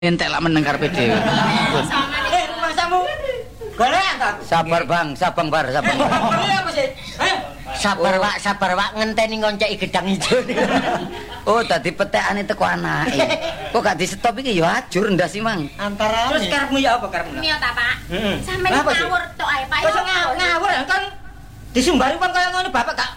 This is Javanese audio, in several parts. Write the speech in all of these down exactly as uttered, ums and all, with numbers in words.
entek lak meneng karepe dhewe. Eh, mangsamu. Golek ta? Sabar, Bang, sabang bar, sabang bar. Golek apa sih? Ayo. Sabar, Pak, sabar, Pak, ngenteni ngonceki gedang ijo. Oh, dadi petekane teko anake. Kok gak di stop iki ya ajur ndas sih, Mang. Antara terus karepmu ya apa karepmu? Mio ta, Pak? Heeh. Sampeyan Apa sih? ngawur tok ae, Pak. Kok iso ngawur ngawur kan disumbari wong kaya ngono bapak gak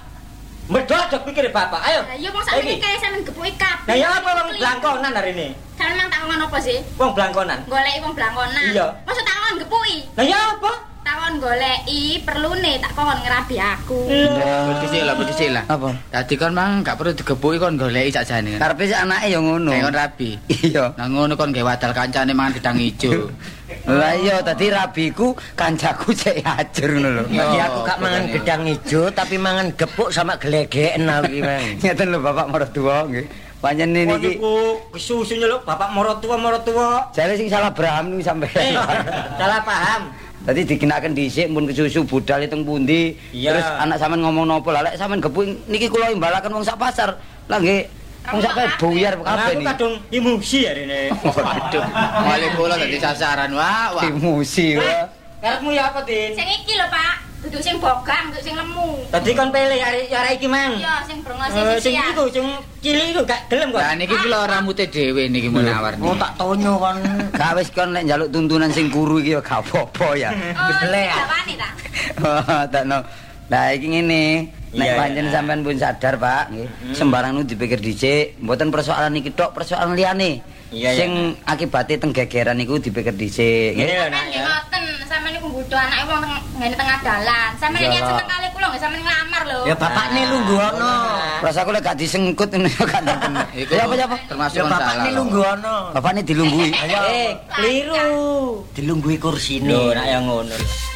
medhot pikir bapak. Ayo. Lah iya wong sakmene kae sampeyan gepuki kabeh. Lah ya apa wong blangkonan hari ini? Sampeyan mang takon apa sih? Wong blangkonan. Goleki wong blangkonan. Iya. Masa takon gepuki? Lah ya apa? Takon goleki perlune tak kon ngerabi aku. Bedhisik lah, bedhisik lah. Apa? Dadi kon mang gak perlu digebuki kon goleki sakjane. Karepe si anake ya ngono. Kayak kon rabi. Iya. Nah ngono kon gawe wadal kancane mangan gedang ijo. Lah iya dadi rabiku kancaku cek ajur ngono lho. Iya. Jadi aku gak mangan gedang ijo tapi mangan gepuk sama gelegeken aku iki, Mang. Ngeten lho Bapak Maratuwa nggih. Panjen niki Niku kesusunya lho bapak morotua morotua. jare sing salah Braham niku sampe. Eh, salah paham. Tadi dikenaken dhisik pun kesusu budal teng pundi. Iya. Terus anak sampean ngomong nopo lah lek sampean gepuk niki kula imbalaken wong sak pasar. Lah nggih wong sak buyar Aku kabeh niki. kadung emosi hari ini. Waduh, male kula dadi sasaran wah. Wah. Emosi wah. Karepmu ya apa, Din? Sing iki lho, Pak. Duduk sing bogang, duduk sing lemu. Tadi kon pilih hari hari iki, Mang. Iya, sing brongos sing Eh, sing sisian. iku sing cilik iku gak gelem kok. Lah niki kula rambute dhewe niki mun nawar Oh, niki. tak tonyo kon. Gak wis kon lek njaluk tuntunan sing guru iki ya gak apa-apa ya. Oh, Gedele, ya? gak wani ta? Takno. Lah iki ngene, nek Iya, pancen iya. sampean pun sadar, Pak, nggih. Sembarang nu dipikir dhisik, mboten persoalan iki tok, persoalan liyane. Iya, iya. Sing akibate teng gegeran iku dipikir dhisik, nggih. Iya, nak Sampeyan nggih ya. ngoten, sampeyan niku nggodho anake wong teng ngene tengah dalan. Sampeyan Iya, niat Pak. seneng kali kula nggih sampeyan nglamar lho. Ya bapakne lungguh ono. Rasaku lek gak disengkut ngono ya gak ngerti. Iku Ya apa ya apa? termasuk Ya kon bapakne salah. lungguh ono. Bapakne dilunggui. Eh, keliru. Dilunggui kursine. Lho, nak yang ngono.